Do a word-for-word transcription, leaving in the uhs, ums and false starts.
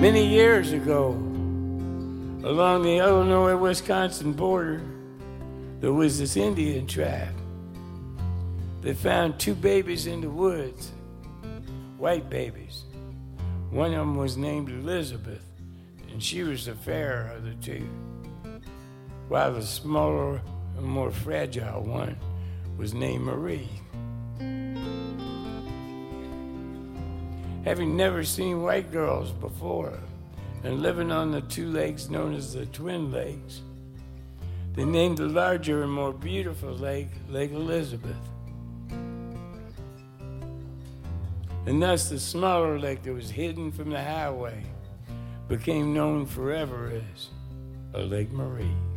Many years ago, along the Illinois-Wisconsin border, there was this Indian tribe. They found two babies in the woods, white babies. One of them was named Elizabeth, and she was the fairer of the two, while the smaller and more fragile one was named Marie. Having never seen white girls before, and living on the two lakes known as the Twin Lakes, they named the larger and more beautiful lake, Lake Elizabeth. And thus the smaller lake that was hidden from the highway became known forever as a Lake Marie.